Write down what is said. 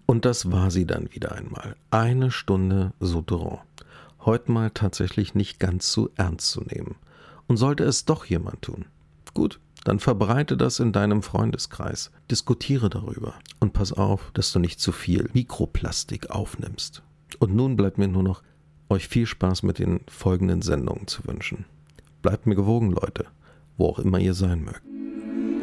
Und das war sie dann wieder einmal. 1 Stunde Souterrain. Heute mal tatsächlich nicht ganz so ernst zu nehmen. Und sollte es doch jemand tun, gut, dann verbreite das in deinem Freundeskreis. Diskutiere darüber. Und pass auf, dass du nicht zu viel Mikroplastik aufnimmst. Und nun bleibt mir nur noch, euch viel Spaß mit den folgenden Sendungen zu wünschen. Bleibt mir gewogen, Leute, wo auch immer ihr sein mögt.